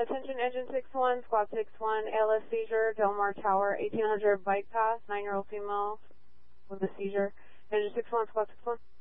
Attention Engine 61, Squad 61, ALS seizure, Delmar Tower, 1800 bike path, 9-year-old female with a seizure. Engine 61, Squad 61.